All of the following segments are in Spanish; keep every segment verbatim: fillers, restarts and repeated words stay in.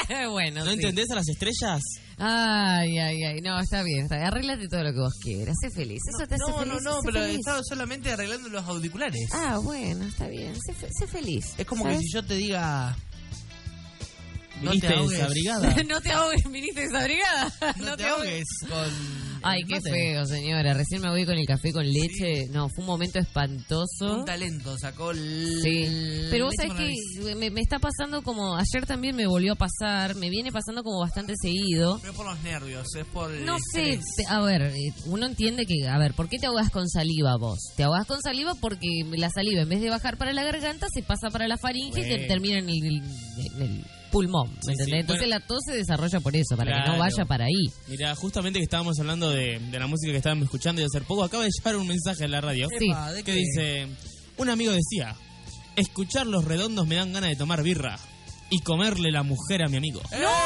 Bueno, ¿No sí. entendés a las estrellas? Ay, ay, ay. No, está bien, está bien. Arréglate todo lo que vos quieras. Sé feliz. Eso te hace No, feliz. no, no, sé pero feliz. estaba solamente arreglando los auriculares. Ah, bueno, está bien. Sé, fe- sé feliz. Es como ¿sabes? que si yo te diga... No ¿Viniste te ahogues. desabrigada? No te ahogues, viniste desabrigada. No, te ahogues con... Ay, el qué mate. feo, señora. Recién me voy con el café con leche. No, fue un momento espantoso. Un talento, sacó el... Sí, pero vos leche sabés con nariz. que me, me está pasando como... Ayer también me volvió a pasar, me viene pasando como bastante seguido. No es por los nervios, es por el No sé, estrés. te- a ver, eh, uno entiende que... A ver, ¿por qué te ahogas con saliva vos? Te ahogas con saliva porque la saliva en vez de bajar para la garganta se pasa para la faringe y te Bueno. termina en el, en el pulmón, ¿me Sí, entendés? sí, Entonces bueno. la tos se desarrolla por eso, para que no Claro. vaya para ahí. Mira, justamente que estábamos hablando de, de la música que estaban escuchando y hace poco, acaba de llegar un mensaje en la radio Sí. Epa, ¿de que qué? dice, un amigo decía, escuchar los redondos me dan ganas de tomar birra y comerle la mujer a mi amigo.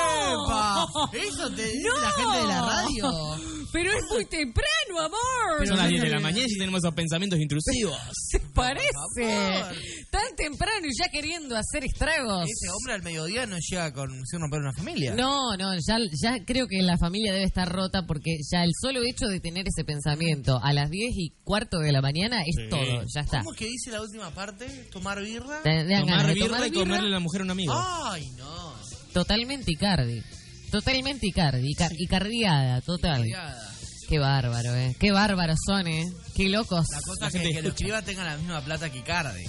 ¡Epa! Eso te dice la gente de la radio. Pero es muy temprano, amor. Son las diez de la mañana y tenemos esos pensamientos intrusivos. ¿Te parece? favor. Tan temprano y ya queriendo hacer estragos. Ese hombre al mediodía no llega con sin romper una familia. No, no, ya, ya creo que la familia debe estar rota porque ya el solo hecho de tener ese pensamiento a las diez y cuarto de la mañana es Sí. todo, ya está. ¿Cómo es que dice la última parte? ¿Tomar birra? Te dan ganas Tomar de birra tomar y birra. comerle la mujer a un amigo. Ay, no. Totalmente Icardi. Totalmente Icardi. Icar- Icardiada, total. Cuidada. Qué bárbaro, eh. Qué bárbaros son, eh. Qué locos. La cosa La es que gente el que lo escucha. escriba tenga la misma plata que Icardi.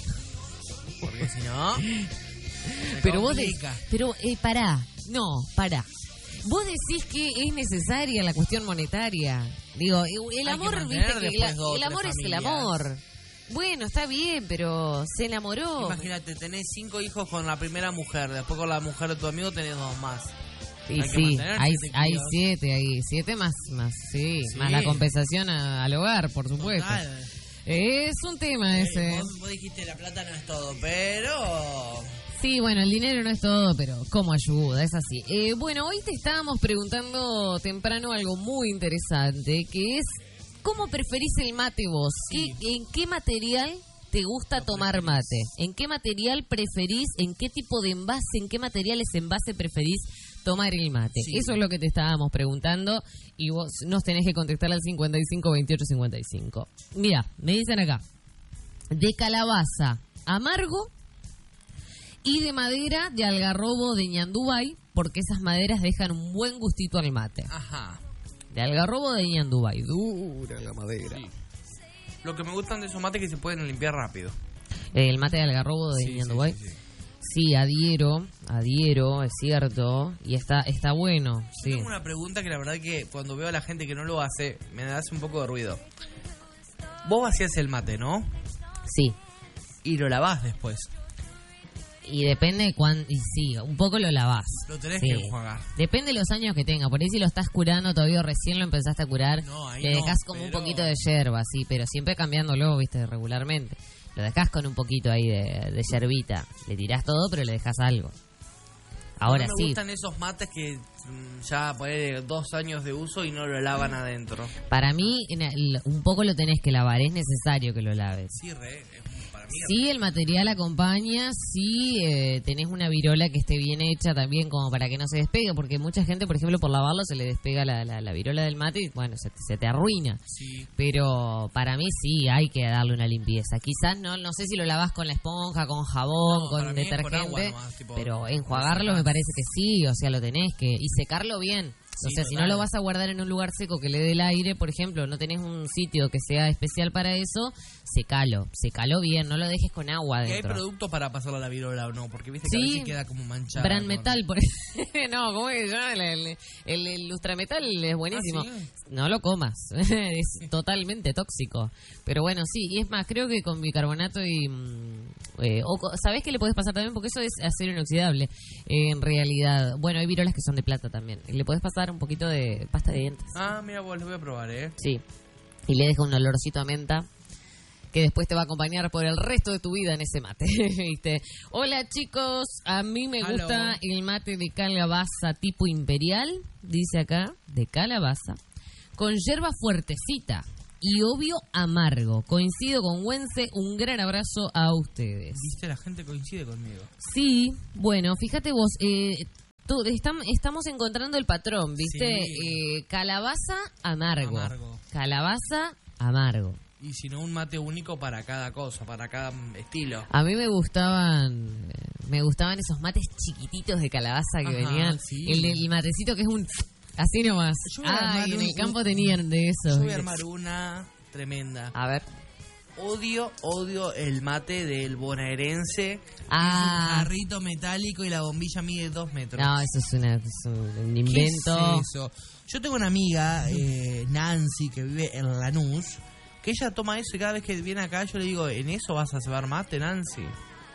Porque si no... se Pero vos de- complica. pero eh, pará, no, pará. Vos decís que es necesaria la cuestión monetaria. Digo, el Hay que amor, mantener viste, que después la- dos, el tres amor es el familias. amor. Bueno, está bien, pero se enamoró. Imagínate, tenés cinco hijos con la primera mujer, después con la mujer de tu amigo tenés dos más. Y hay que sí, mantener hay, siete hay críos. siete ahí, siete más, más, sí, Sí. más la compensación a- al hogar, por supuesto. Total. Es un tema Eh, ese. vos, vos dijiste la plata no es todo, pero... Sí, bueno, el dinero no es todo, pero ¿cómo ayuda? Es así. Eh, bueno, hoy te estábamos preguntando temprano algo muy interesante, que es ¿cómo preferís el mate vos? Sí. ¿Qué- ¿En qué material te gusta tomar mate? ¿En qué material preferís? ¿En qué tipo de envase? ¿En qué materiales envase preferís tomar el mate? Sí. Eso es lo que te estábamos preguntando y vos nos tenés que contestar al cincuenta y cinco veintiocho cincuenta y cinco. Mira, me dicen acá, de calabaza amargo y de madera de algarrobo de ñandubay, porque esas maderas dejan un buen gustito al mate. Ajá. De algarrobo de ñandubay, dura la madera. Lo que me gustan de esos mates es que se pueden limpiar rápido. El mate de algarrobo de Sí, sí, ñandubay. sí, sí. Sí, adhiero, adhiero, es cierto, y está está bueno, sí. Tengo una pregunta que la verdad que cuando veo a la gente que no lo hace, me hace un poco de ruido. Vos vacías el mate, ¿no? Sí. Y lo lavás después. Y depende de cuán... Y sí, un poco lo lavás. Lo tenés Sí. que enjuagar. Depende de los años que tenga. Por ahí si lo estás curando, todavía recién lo empezaste a curar, No, ahí le no, dejás como un pero- poquito de yerba, sí, pero siempre cambiándolo, viste, regularmente. Lo dejás con un poquito ahí de, de yerbita. Le tirás todo, pero le dejás algo. Ahora no me sí. gustan esos mates que mm, ya poner dos años de uso y no lo lavan adentro. Para mí, en el- un poco lo tenés que lavar. Es necesario que lo laves. Sí, re, es para mí. Si el material acompaña, si eh, tenés una virola que esté bien hecha también como para que no se despegue, porque mucha gente, por ejemplo, por lavarlo se le despega la, la, la virola del mate y bueno, se, se te arruina. Sí. Pero para mí sí hay que darle una limpieza. Quizás no no sé si lo lavas con la esponja, con jabón, No, con para mí es con detergente, agua nomás, tipo, pero enjuagarlo me parece que sí, o sea, lo tenés que... Y secarlo bien. O Sí, sea, si no total. lo vas a guardar en un lugar seco que le dé el aire, por ejemplo, no tenés un sitio que sea especial para eso, secalo, secalo bien, no lo dejes con agua ¿Y hay adentro. producto para pasarlo a la virola o no? Porque viste que Sí. a veces queda como manchado. Brand Metal, por no, ¿cómo es? No, el, el, el, el Lustrametal es buenísimo. Ah, ¿sí? No lo comas, es totalmente tóxico. Pero bueno, sí, y es más, creo que con bicarbonato y... mm, eh, o, co- ¿sabés qué le podés pasar también? Porque eso es acero inoxidable, eh, en realidad. Bueno, hay virolas que son de plata también. Le podés pasar un poquito de pasta de dientes. Ah, mira, vos les voy a probar, ¿eh? Sí. Y le deja un olorcito a menta que después te va a acompañar por el resto de tu vida en ese mate, ¿viste? Hola, chicos, a mí me Hello. gusta el mate de calabaza tipo imperial, dice acá, de calabaza, con yerba fuertecita y obvio amargo. Coincido con Wense, un gran abrazo a ustedes. Viste, la gente coincide conmigo. Sí, bueno, fíjate vos, eh, Tú, estam- estamos encontrando el patrón, ¿viste? Sí. Eh, calabaza, amargo. Amargo. Calabaza, amargo. Y si no, un mate único para cada cosa, para cada estilo. A mí me gustaban eh, me gustaban esos mates chiquititos de calabaza que Ajá, venían. sí. El del matecito que es un... Así nomás. Yo voy a Ah, armar en un- el campo un- tenían de esos. Yo voy a armar una tremenda. A ver. Odio, odio el mate del bonaerense. Ah. Es un jarrito metálico y la bombilla mide dos metros. No, eso es, una, es un ¿Qué invento. es eso? Yo tengo una amiga, eh, Nancy, que vive en Lanús, que ella toma eso y cada vez que viene acá yo le digo, ¿en eso vas a cebar mate, Nancy?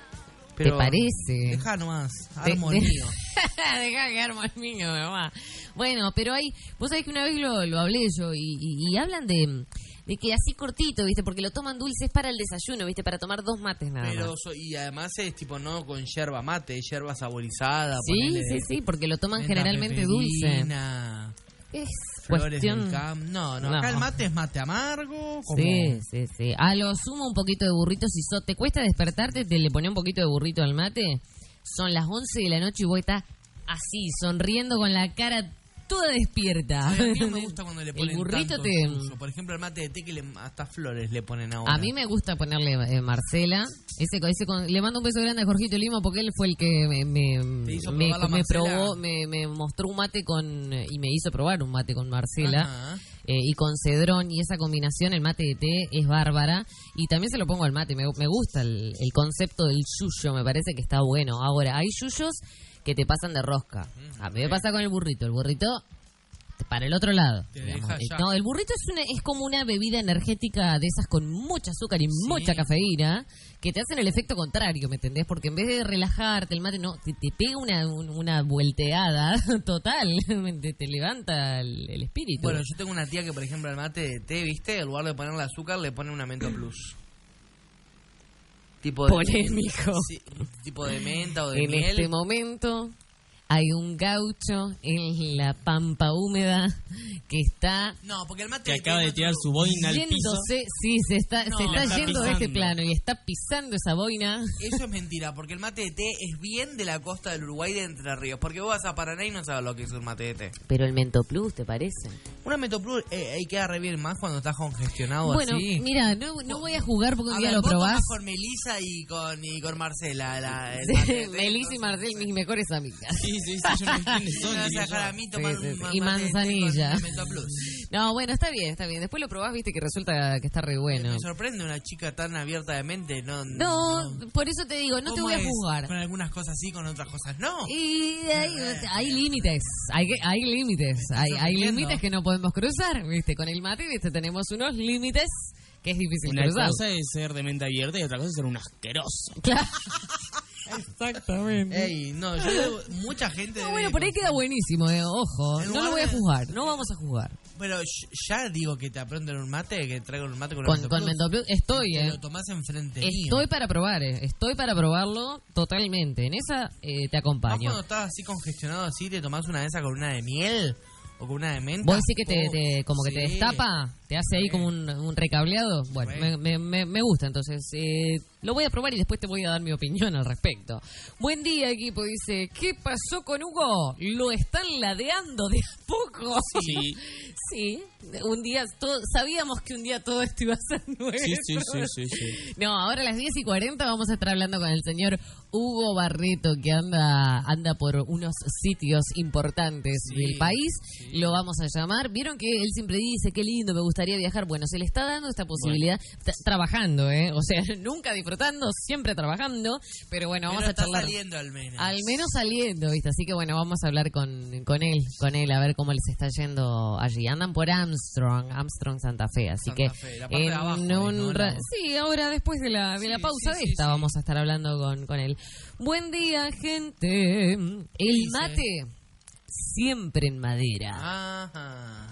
¿Te parece? Deja nomás, Te- armo el de- mío. Deja que armo el mío, mamá. Bueno, pero hay... Vos sabés que una vez lo, lo hablé yo y, y- y hablan de, de que así cortito, ¿viste? Porque lo toman dulces para el desayuno, ¿viste? Para tomar dos mates nada Pero, más. so- y además es tipo no con yerba mate, es yerba saborizada. Sí, ponele sí, sí, porque lo toman menta generalmente dulce. peperina, Es flores del cuestión... campo. No, no, No. acá el mate es mate amargo. Como... Sí, sí, sí. A lo sumo un poquito de burrito. Si so- te cuesta despertarte, te le pones un poquito de burrito al mate. Son las once de la noche y vos estás así, sonriendo con la cara toda despierta. A mí no me gusta cuando le ponen El burrito tanto te... infuso. Por ejemplo, el mate de té que le, hasta flores le ponen ahora. A mí me gusta ponerle eh, Marcela. Ese, ese con- le mando un beso grande a Jorgito Lima porque él fue el que me, me, ¿Te hizo me, probar la me Marcela? probó, me, me mostró un mate con y me hizo probar un mate con Marcela. Ajá. Eh, y con cedrón, y esa combinación, el mate de té, es bárbara. Y también se lo pongo al mate. Me, me gusta el, el concepto del yuyo, me parece que está bueno. Ahora, hay yuyos que te pasan de rosca. A mí me pasa con el burrito. El burrito para el otro lado. Te digamos. deja Eh, ya. No, el burrito es una es como una bebida energética de esas con mucha azúcar y mucha cafeína que te hacen el efecto contrario, ¿me entendés? Porque en vez de relajarte, el mate no te, te pega una, un- una vuelteada total, te, te levanta el, el espíritu. Bueno, yo tengo una tía que, por ejemplo, al mate de té, ¿viste? En lugar de ponerle azúcar, le pone una menta plus. Tipo de, Polémico. Sí, tipo de menta o de En miel. este momento hay un gaucho en la pampa húmeda que está No, porque el mate Que de té acaba de no tirar te- su boina al piso. yéndose, sí, se está, No, se está, la está yendo de este pisando. plano y está pisando esa boina. Eso es mentira, porque el mate de té es bien de la costa del Uruguay de Entre Ríos. Porque vos vas a Paraná y no sabes lo que es un mate de té. Pero el Mento Plus, ¿te parece? Una Metoplus eh, ahí queda re bien más cuando estás congestionado Bueno, así. mira, no, no voy a jugar porque un A día ver, lo vos probás. tomás con Melissa y con, y con Marcela. La, el mate de té, Melissa y entonces, Marcel, mis mejores amigas. Sí, sí, sí, yo no sé quiénes Me son. vas a digo dejar yo. a mí tomar Sí, sí, un sí. mate Y de té con manzanilla. una Metoplus. No, bueno, está bien, está bien. Después lo probás, viste que resulta que está re bueno. Me sorprende una chica tan abierta de mente. No, No, por eso te digo, no te ¿Cómo voy a es? juzgar. Con algunas cosas sí, con otras cosas no. Y hay, hay límites, hay, que- hay límites, hay, hay sorprendiendo. límites que no podemos cruzar, ¿viste? Con el mate, ¿viste? Tenemos unos límites que es difícil Una cruzar. cosa es ser de mente abierta y otra cosa es ser un asqueroso. Claro. Exactamente. Ey, no, yo digo, mucha gente. No, debe bueno, por ahí queda buenísimo, eh, ojo. En No lo lugar voy a de- juzgar, no vamos a jugar. Pero sh- ya digo que te aprenden un mate, que traigan un mate con, Con, un con Mentoplus estoy, Te eh. lo tomás enfrente mío. Estoy para probar, eh. Estoy para probarlo totalmente. En esa eh, te ¿Vos acompaño. cuando estás así congestionado así, te tomás una de esas con una de miel? ¿O con una de menta? ¿Vos decís que te, Oh, te- como que te sí. destapa? ¿Te hace ahí Sí. como un, un recableado? Bueno, Sí. me, me- me- me gusta, entonces eh, lo voy a probar y después te voy a dar mi opinión al respecto. Buen día, equipo, dice, ¿qué pasó con Hugo? ¿Lo están ladeando de a poco? Sí. Sí, un día, todo, sabíamos que un día todo esto iba a ser nuestro. Sí, sí, sí, sí, sí. No, ahora a las diez y cuarenta vamos a estar hablando con el señor Hugo Barreto, que anda anda por unos sitios importantes Sí, del país. sí. Lo vamos a llamar. Vieron que él siempre dice, qué lindo, me gustaría viajar. Bueno, se le está dando esta posibilidad, Está trabajando, ¿eh? O sea, nunca disfrutando, siempre trabajando. Pero bueno, vamos Pero a está charlar. saliendo al menos. Al menos saliendo, ¿viste? Así que bueno, vamos a hablar con, con él, con él, a ver cómo les está yendo allí. Andan por Armstrong, Armstrong Santa Fe, así Santa que Fe, la parte de en abajo, un ¿no? ra- La- sí, ahora después de la de la Sí, pausa sí, de sí, esta sí. vamos a estar hablando con, con él. Buen día, gente. El dice? mate siempre en madera. Ajá.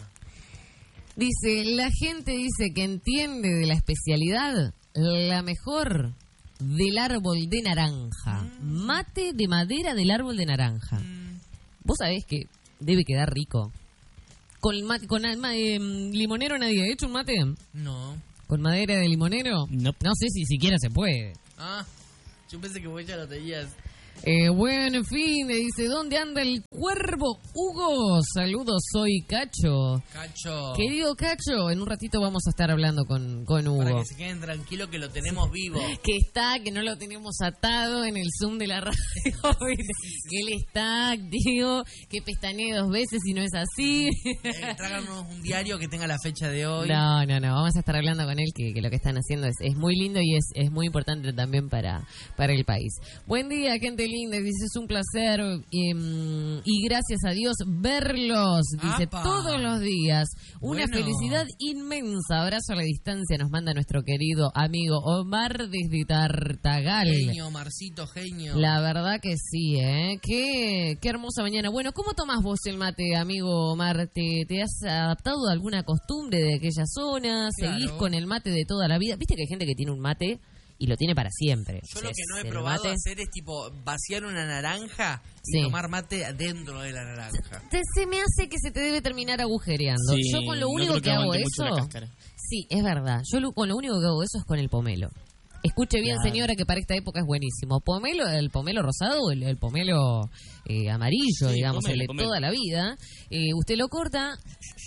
Dice, la gente dice que entiende de la especialidad la mejor del árbol de naranja. Mate de madera del árbol de naranja. Mm, Vos sabés que debe quedar rico. Con mate, con alma- eh, limonero nadie ha hecho un mate no. con madera de limonero. Nope. No sé si siquiera se puede. Ah, yo pensé que vos ya lo tenías. Eh, buen fin, le dice, ¿dónde anda el cuervo? Hugo, saludos, soy Cacho. Cacho. Querido Cacho, en un ratito vamos a estar hablando con, con Hugo. Para que se queden tranquilos que lo tenemos vivo. Que está, que no lo tenemos atado en el Zoom de la radio. Que él está activo, que pestañee dos veces y no es así. Eh, tráganos un diario que tenga la fecha de hoy. No, no, no, vamos a estar hablando con él que, que lo que están haciendo es, es muy lindo y es, es muy importante también para, para el país. Buen día, gente linda, dice, es un placer y, y gracias a Dios verlos, dice, ¡Apa! todos los días. Una Bueno. felicidad inmensa, abrazo a la distancia, nos manda nuestro querido amigo Omar desde Tartagal. Genio, Marcito, genio. La verdad que sí, ¿eh? Qué, qué hermosa mañana. Bueno, ¿cómo tomás vos el mate, amigo Omar? ¿Te, te has adaptado a alguna costumbre de aquella zona? ¿Seguís Claro. con el mate de toda la vida? Viste que hay gente que tiene un mate y lo tiene para siempre. Yo O lo sea, que no he el probado mate- hacer es tipo vaciar una naranja y Sí. tomar mate dentro de la naranja. Te- se me hace que se te debe terminar agujereando. Sí, Yo con lo no único creo que, que hago aguante mucho la eso... cáscara. Sí, es verdad. Yo lo- con lo único que hago eso es con el pomelo. Escuche bien, Claro. señora, que para esta época es buenísimo. Pomelo, el pomelo rosado o el, el pomelo eh, amarillo, Sí, digamos, pomelo, el de pomelo. toda la vida. Eh, usted lo corta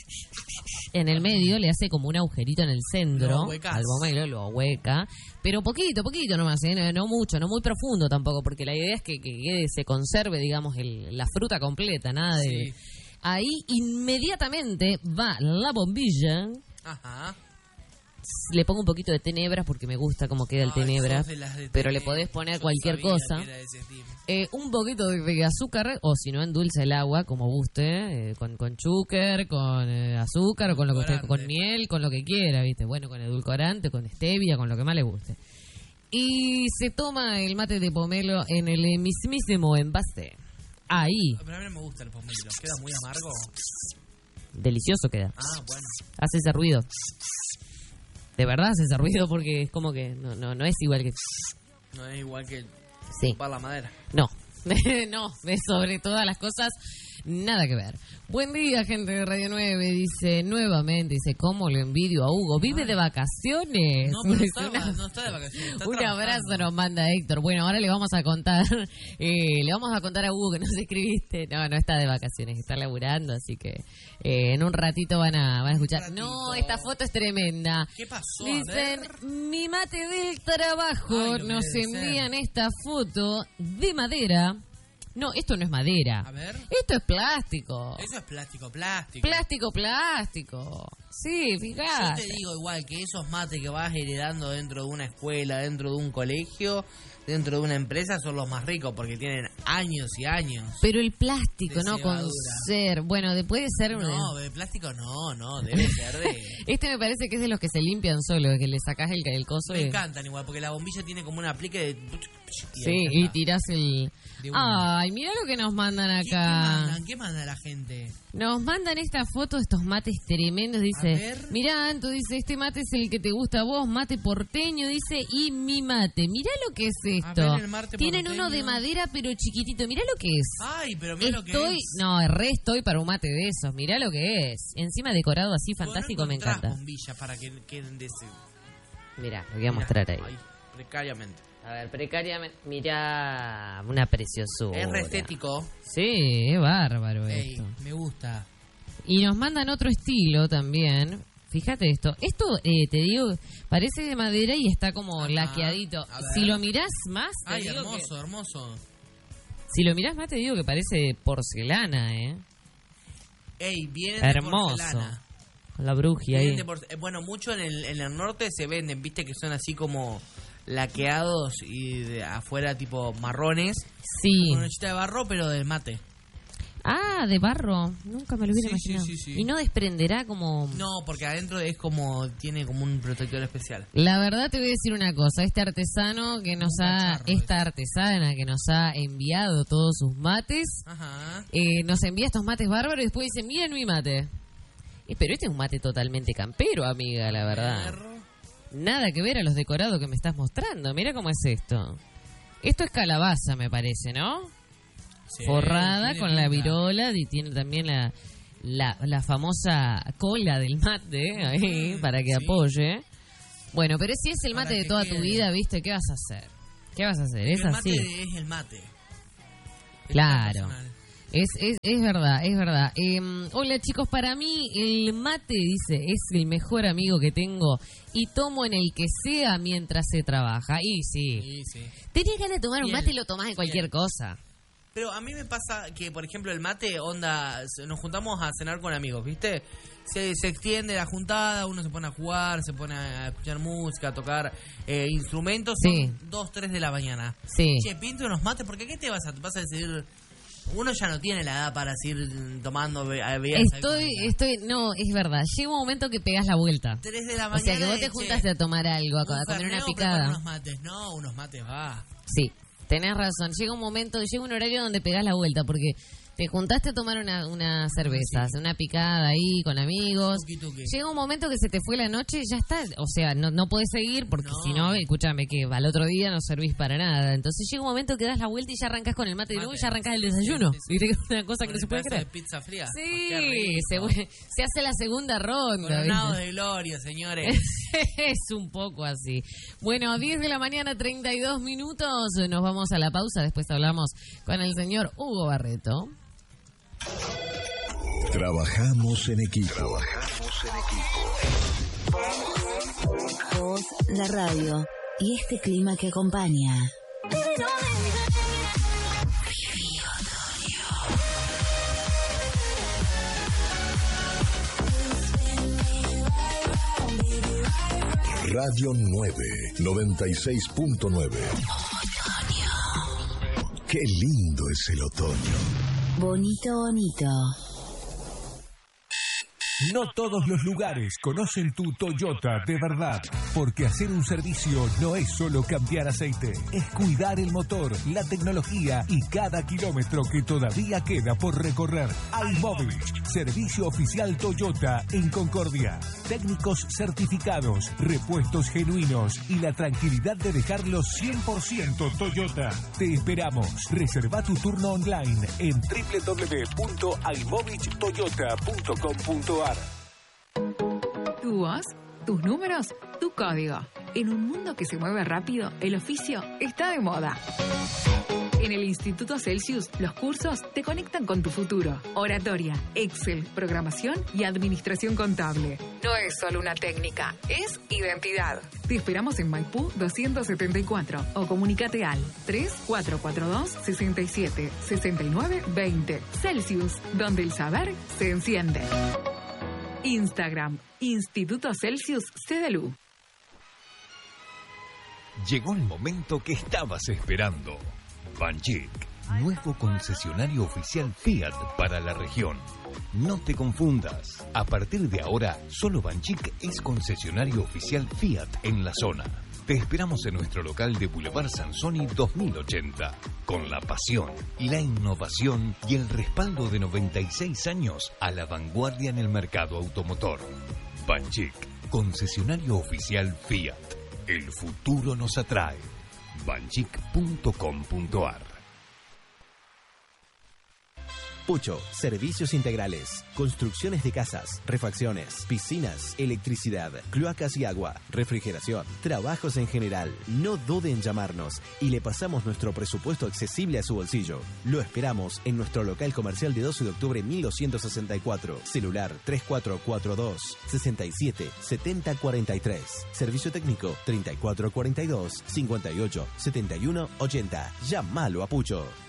en el medio, le hace como un agujerito en el centro Lo ahuecás. al pomelo, lo hueca, pero poquito, poquito nomás, ¿eh? no, no mucho, no muy profundo tampoco, porque la idea es que, que quede- se conserve, digamos, el- la fruta completa, nada de... Sí. Ahí inmediatamente va la bombilla. Ajá. Le pongo un poquito de tenebras porque me gusta cómo queda el Ay, tenebras, sos de las de pero le tenebras. podés poner Yo cualquier sabía cosa. que era de ese team. Eh, un poquito de, de azúcar, o si no, endulza el agua, como guste, eh, con, con chúcar, con eh, azúcar, o con lo que usted, con Edulcorante. miel, con lo que quiera, ¿viste? Bueno, con edulcorante, con stevia, con lo que más le guste. Y se toma el mate de pomelo en el mismísimo envase. Ahí, Pero a mí no me gusta el pomelo. ¿Queda muy amargo? delicioso queda. Ah, bueno. Hace ese ruido. De verdad hace ese ruido porque es como que no, no, no es igual que... No es igual que Sí. chupar la madera. No, no, de sobre todas las cosas, nada que ver. Buen día, gente de Radio nueve, dice nuevamente, dice, ¿cómo lo envidio a Hugo? ¿Vive de vacaciones? No, pero no Es está, una- no está de vacaciones. Está un trabajando. abrazo nos manda Héctor. Bueno, ahora le vamos a contar, eh, le vamos a contar a Hugo que nos escribiste. No, no está de vacaciones, está laburando, así que eh, en un ratito van a, van a escuchar. ratito. No, esta foto es tremenda. ¿Qué pasó? A Dicen, ver. mi mate del trabajo, Ay, no nos puede ser. envían esta foto de madera. No, esto no es madera. A ver. Esto es plástico. Eso es plástico, plástico. Plástico, plástico. Sí, Yo fíjate. te digo igual que esos mates que vas heredando dentro de una escuela, dentro de un colegio, dentro de una empresa, son los más ricos porque tienen años y años. Pero el plástico, De ¿no? Con cebadura. ser. Bueno, de- puede ser. No, de plástico no, no, debe ser de... Este me parece que es de los que se limpian solo, que le sacás el, el coso. Me y- encantan igual, porque la bombilla tiene como un aplique de... Sí, y tirás el. De una. Ay, mira lo que nos mandan ¿Qué, qué acá. mandan? ¿Qué manda la gente? Nos mandan esta foto de estos mates tremendos, A dice, ver. mirá, Anto, dice, este mate es el que te gusta a vos, mate porteño, dice, y mi mate. Mirá lo que es esto. ver, el mate Tienen porteño. uno de madera, pero chiquitito, mirá lo que es. Ay, pero mira lo que Estoy, es. no, re estoy para un mate de esos, mirá lo que es. Encima decorado así, Vos no fantástico, me encontrás encanta. bombillas para que queden de ese... Mirá, lo voy a Mirá, mostrar ahí. ay, precariamente. A ver, precariamente, mirá, una preciosura. Es re estético. Sí, es bárbaro Ey, esto. me gusta. Y nos mandan otro estilo también. Fíjate esto. Esto, eh, te digo, parece de madera y está como Ajá. laqueadito. A ver. Si lo mirás más, te Ay, digo hermoso, hermoso. que- si lo mirás más, te digo que parece porcelana, ¿eh? Ey, vienen Hermoso. de porcelana. Con la brugia Vienen ahí. de porce- eh, Bueno, mucho en el, en el norte se venden, viste que son así como laqueados y de afuera tipo marrones. Sí. Con una chita de barro, pero del mate. Ah, de barro. Nunca me lo hubiera Sí, sí, imaginado. sí, sí. Y no desprenderá como... No, porque adentro es como, tiene como un protector especial. La verdad te voy a decir una cosa, este artesano que nos Un ha, cacharro esta artesana que nos ha enviado todos sus mates, Ajá. eh, nos envía estos mates bárbaros y después dice, miren mi mate. Eh, pero este es un mate totalmente campero, amiga, la verdad. Nada que ver a los decorados que me estás mostrando, mira cómo es esto. Esto es calabaza, me parece, ¿no? Sí, Forrada tiene con la pinta. virola y tiene también la, la, la famosa cola del mate ahí Ujú, para que sí. apoye. Bueno, pero si es el Para mate de que toda tu quede. vida, ¿viste? ¿Qué vas a hacer? ¿Qué vas a hacer? Es el mate así. es el mate. Claro. Personal. Es, es, es verdad, es verdad. Eh, hola chicos, para mí el mate, dice, es el mejor amigo que tengo y tomo en el que sea mientras se trabaja. Y sí, Sí, sí. tenés ganas de tomar un Bien. mate y lo tomás en cualquier Bien. cosa. Pero a mí me pasa que, por ejemplo, el mate, onda, se- nos juntamos a cenar con amigos, ¿viste? Se, se extiende la juntada, uno se pone a jugar, se pone a escuchar música, a tocar eh, instrumentos. Sí. Son dos, tres de la mañana. Sí. Che, pinto unos mates, porque ¿qué te vas a, te vas a decidir? Uno ya no tiene la edad para seguir tomando be- bebidas Estoy, alcohólicas. estoy, no, es verdad. Llega un momento que pegas la vuelta. Tres de la O mañana. sea, que vos te che, juntaste a tomar algo, a un comer Fernet una o preparo picada. unos mates. No, unos mates, va. Sí, tenés razón. Llega un momento, llega un horario donde pegás la vuelta porque te juntaste a tomar una, una cerveza, una picada ahí con amigos. Tuki, tuki. Llega un momento que se te fue la noche y ya está. O sea, no, no podés seguir porque No. si no, escúchame, que al otro día no servís para nada. Entonces llega un momento que das la vuelta y ya arrancás con el mate de nuevo y Mate. ya arrancás el desayuno. Sí, sí, sí. Viste que es una cosa que Con no el se puede pedazo creer. de pizza fría. Sí, Qué rico. se, vuelve- se hace la segunda ronda. Coronados ¿viste? de gloria, señores. Es un poco así. Bueno, diez de la mañana, treinta y dos minutos. Nos vamos a la pausa. Después hablamos con el señor Hugo Barreto. Trabajamos en equipo. Trabajamos en equipo. Voz, la radio y este clima que acompaña. Radio nueve, noventa y seis punto nueve. Qué lindo es el otoño. Bonito, bonito. No todos los lugares conocen tu Toyota de verdad, porque hacer un servicio no es solo cambiar aceite, es cuidar el motor, la tecnología y cada kilómetro que todavía queda por recorrer. iMovich, servicio oficial Toyota en Concordia. Técnicos certificados, repuestos genuinos y la tranquilidad de dejarlo cien por ciento Toyota. Te esperamos. Reserva tu turno online en doble u doble u doble u punto imovich toyota punto com punto a r. Tu voz, tus números, tu código. En un mundo que se mueve rápido, el oficio está de moda. En el Instituto Celsius, los cursos te conectan con tu futuro. Oratoria, Excel, programación y administración contable. No es solo una técnica, es identidad. Te esperamos en Maipú doscientos setenta y cuatro o comunícate al tres cuatro cuatro dos, seis siete, seis nueve dos cero. Celsius, donde el saber se enciende. Instagram, Instituto Celsius C D L U. Llegó el momento que estabas esperando. Banchik, nuevo concesionario oficial Fiat para la región. No te confundas. A partir de ahora, solo Banchik es concesionario oficial Fiat en la zona. Te esperamos en nuestro local de Boulevard Sansoni dos mil ochenta, con la pasión, la innovación y el respaldo de noventa y seis años a la vanguardia en el mercado automotor. Banchik, concesionario oficial Fiat. El futuro nos atrae. banchik punto com punto a r. Pucho, servicios integrales, construcciones de casas, refacciones, piscinas, electricidad, cloacas y agua, refrigeración, trabajos en general. No dude en llamarnos y le pasamos nuestro presupuesto accesible a su bolsillo. Lo esperamos en nuestro local comercial de doce de octubre mil doscientos sesenta y cuatro, celular tres cuatro cuatro dos, seis siete, siete cero cuatro tres, servicio técnico treinta y cuatro cuarenta y dos, cincuenta y ocho, setenta y uno ochenta. Llámalo a Pucho.